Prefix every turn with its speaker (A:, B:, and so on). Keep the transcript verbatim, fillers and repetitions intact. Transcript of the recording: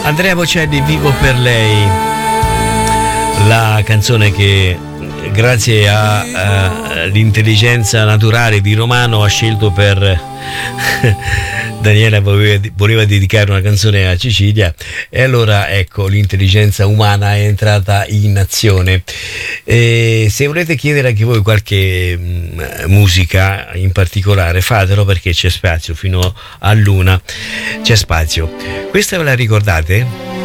A: Andrea Bocelli, Vivo per lei, la canzone che grazie all'intelligenza naturale di Romano ha scelto per Daniela voleva, voleva dedicare una canzone a Cecilia, e allora ecco, l'intelligenza umana è entrata in azione. E se volete chiedere anche voi qualche mh, musica in particolare, fatelo, perché c'è spazio fino all'una, c'è spazio. Questa ve la ricordate?